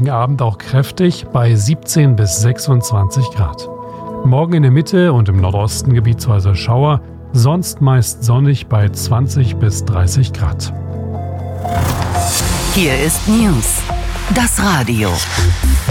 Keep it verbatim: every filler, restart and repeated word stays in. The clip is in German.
gegen Abend auch kräftig bei siebzehn bis sechsundzwanzig Grad. Morgen in der Mitte und im Nordosten gebietsweise Schauer, sonst meist sonnig bei zwanzig bis dreißig Grad. Hier ist News, das Radio.